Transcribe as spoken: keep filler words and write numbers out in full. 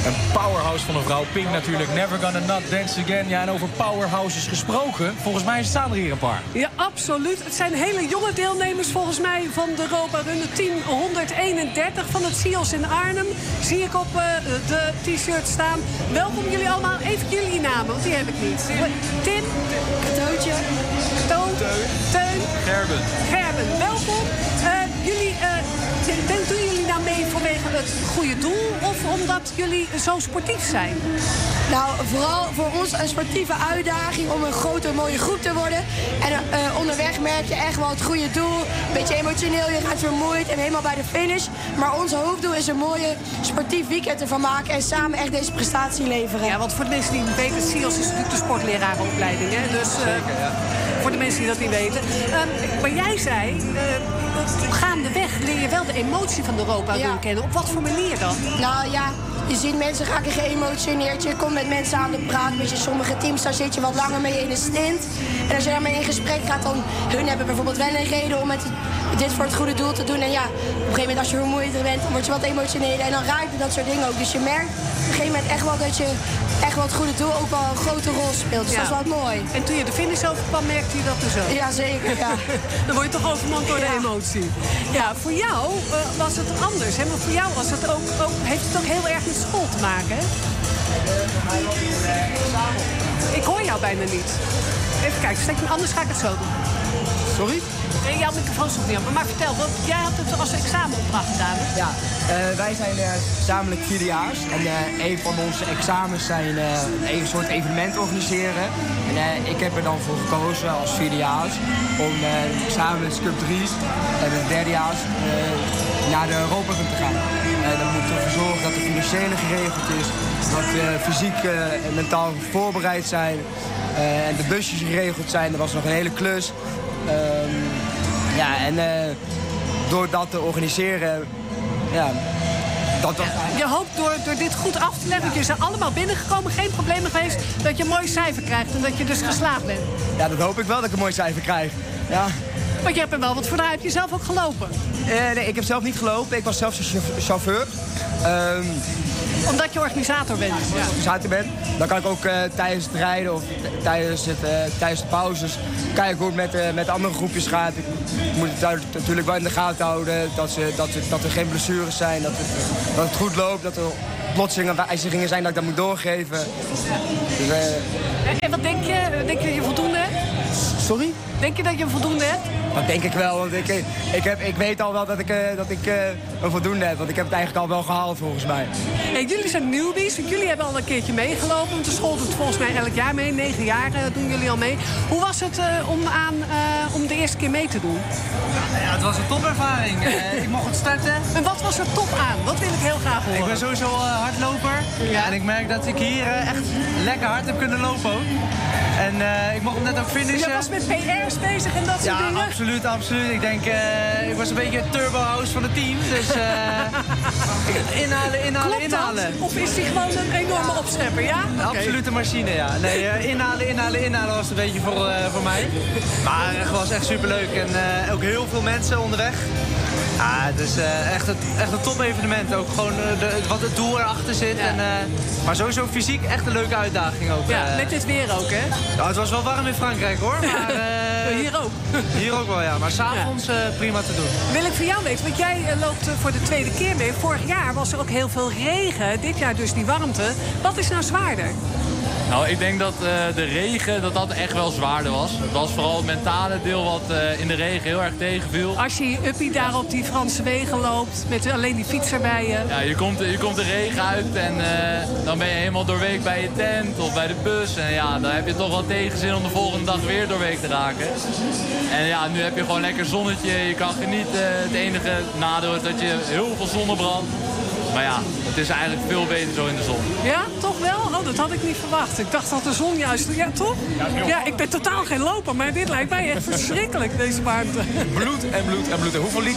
Een powerhouse van een vrouw. Pink natuurlijk. Never Gonna Not Dance Again. Ja, en over powerhouses gesproken. Volgens mij staan er hier een paar. Ja, absoluut. Het zijn hele jonge deelnemers volgens mij van de Europa Run. Het team honderdeenendertig van het C I O S in Arnhem. Zie ik op uh, de t-shirt staan. Welkom jullie allemaal. Even jullie namen, want die heb ik niet. Tim. Tootje. Toon. Teun. Gerben. Gerben, welkom. Uh, jullie, uh, doen jullie nou mee vanwege het goede doel of omdat jullie zo sportief zijn? Nou, vooral voor ons een sportieve uitdaging om een grote mooie groep te worden. En uh, onderweg merk je echt wel het goede doel. Een beetje emotioneel, je gaat vermoeid en helemaal bij de finish. Maar ons hoofddoel is een mooie sportief weekend ervan maken en samen echt deze prestatie leveren. Ja, want voor de mensen die niet weten, C I O S is natuurlijk de sportlerarenopleiding. Hè? Dus uh, Zeker, ja. Voor de mensen die dat niet weten. Uh, maar jij zei, uh, gaandeweg leer je wel de emotie van de Europa Run ja. kennen. Op wat voor manier dan? Nou ja, je ziet mensen raken geëmotioneerd. Je komt met mensen aan de praat. Met je sommige teams, daar zit je wat langer mee in de stint. En als je daarmee in gesprek gaat, dan hun hebben bijvoorbeeld wel een reden om het, dit voor het goede doel te doen. En ja, op een gegeven moment als je vermoeid bent, dan word je wat emotioneler. En dan raakt je dat soort dingen ook. Dus je merkt op een gegeven moment echt wel dat je echt wel het goede doel ook wel een grote rol speelt. Dus ja. dat is wel mooi. En toen je de finish overkwam, merkte je dat dus ook? Ja, zeker. Ja. Dan word je toch overmand door de ja. emotie. Ja, voor jou uh, was het anders. Hè? Maar voor jou was het ook, ook, heeft het ook heel erg met school te maken, hè? Ik hoor jou bijna niet. Even kijken, stek me, anders ga ik het zo doen. Sorry? Nee, jouw microfoon stond niet aan. Maar vertel, want jij had het als examenopdracht gedaan, hè? Ja, uh, wij zijn uh, gezamenlijk vierdejaars. En uh, een van onze examens zijn uh, een soort evenement organiseren. En uh, ik heb er dan voor gekozen als vierdejaars om uh, samen met Cup drie en de derdejaars uh, naar de Europa Run te gaan. Uh, dan moeten we ervoor zorgen dat de financiële geregeld is, dat we uh, fysiek uh, en mentaal voorbereid zijn. Uh, en de busjes geregeld zijn, er was nog een hele klus. Uh, ja, en uh, door dat te organiseren, ja, dat was... Je hoopt door, door dit goed af te leggen, want je zijn allemaal binnengekomen, geen problemen geweest, dat je een mooi cijfer krijgt en dat je dus geslaagd bent. Ja, dat hoop ik wel dat ik een mooi cijfer krijg. Ja. Want je hebt er wel wat voor, heb je zelf ook gelopen? Uh, nee, ik heb zelf niet gelopen, ik was zelfs een chauffeur. Um, Omdat je organisator bent. Ja, als ik organisator ben, dan kan ik ook uh, tijdens het rijden of tijdens, het, uh, tijdens de pauzes kijken hoe het met, uh, met andere groepjes gaat. Ik moet het natuurlijk wel in de gaten houden dat, ze, dat, ze, dat er geen blessures zijn, dat het, dat het goed loopt, dat er plotseling wijzigingen zijn dat ik dat moet doorgeven. Dus, uh... En wat denk je? Denk je dat je voldoende hebt? Sorry? Denk je dat je een voldoende hebt? Dat denk ik wel, want ik, ik, heb, ik weet al wel dat ik, uh, dat ik uh, een voldoende heb. Want ik heb het eigenlijk al wel gehaald volgens mij. Hey, jullie zijn newbies, want jullie hebben al een keertertje meegelopen. Want de school doet volgens mij elk jaar mee. Negen jaar uh, doen jullie al mee. Hoe was het uh, om, aan, uh, om de eerste keer mee te doen? Ja, het was een topervaring. uh, ik mocht het starten. En wat was er top aan? Dat wil ik heel graag horen. Ik ben sowieso uh, hardloper. Ja. En ik merk dat ik hier uh, echt lekker hard heb kunnen lopen ook. En uh, ik mocht net ook finishen. Je was met P R's bezig en dat soort ja, dingen? Ja, absoluut, absoluut. Ik denk, uh, ik was een beetje het turbo house van het team. Dus uh, inhalen, inhalen, Klopt inhalen. Dat? Of is die gewoon een enorme opschepper, ja? Okay. Absolute machine, ja. Nee, uh, inhalen, inhalen, inhalen was een beetje voor, uh, voor mij. Maar het was echt superleuk. En uh, ook heel veel mensen onderweg. Ja, het is uh, echt, het, echt een top evenement. Ook gewoon uh, de, wat het doel erachter zit. Ja. En, uh, maar sowieso fysiek echt een leuke uitdaging ook. Ja, uh, met dit weer ook, hè? Ja, het was wel warm in Frankrijk, hoor. Maar, uh, hier ook. Hier ook wel, ja. Maar s'avonds uh, prima te doen. Wil ik van jou weten, want jij uh, loopt uh, voor de tweede keer mee. Vorig jaar was er ook heel veel regen. Dit jaar dus die warmte. Wat is nou zwaarder? Nou, ik denk dat uh, de regen, dat dat echt wel zwaarder was. Het was vooral het mentale deel wat uh, in de regen heel erg tegenviel. Als je je uppie daar op die Franse wegen loopt, met alleen die fiets erbij je. Ja, je komt, je komt de regen uit en uh, dan ben je helemaal doorweekt bij je tent of bij de bus. En ja, dan heb je toch wel tegenzin om de volgende dag weer doorweekt te raken. En ja, nu heb je gewoon lekker zonnetje, je kan genieten. Het enige nadeel is dat je heel veel zonnebrand. Maar ja, het is eigenlijk veel beter zo in de zon. Ja, toch wel? Oh, dat had ik niet verwacht. Ik dacht dat de zon juist... Ja, toch? Ja, ik ben totaal geen loper, maar dit lijkt mij echt verschrikkelijk, deze warmte. Bloed en bloed en bloed. Hoeveel liter